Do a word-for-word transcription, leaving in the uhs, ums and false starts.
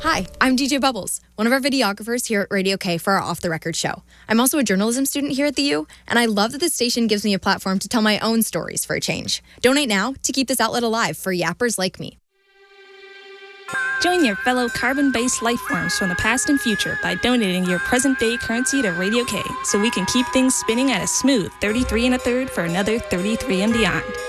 Hi, I'm D J Bubbles, one of our videographers here at Radio K for our Off the Record show. I'm also a journalism student here at the U, and I love that this station gives me a platform to tell my own stories for a change. Donate now to keep this outlet alive for yappers like me. Join your fellow carbon-based life forms from the past and future by donating your present-day currency to Radio K so we can keep things spinning at a smooth thirty-three and a third for another thirty-three and beyond.